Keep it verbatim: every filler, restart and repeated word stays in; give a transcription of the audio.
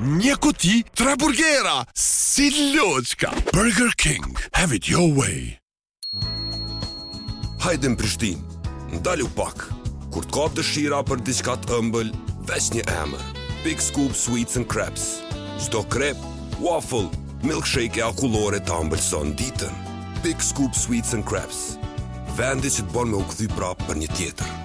Një kuti, tre burgera, si loçka. Burger King, have it your way. Hajde në Prishtinë, ndalu pak. Kur të kap dëshira për diçka të ëmbël, veç një emër. Big Scoop Sweets and Crepes. Çdo krep, waffle, milkshake e akullore të ëmbëlson ditën. Big Scoop Sweets and Crepes. Vendi që të bën me u kthy prapë për një tjetër.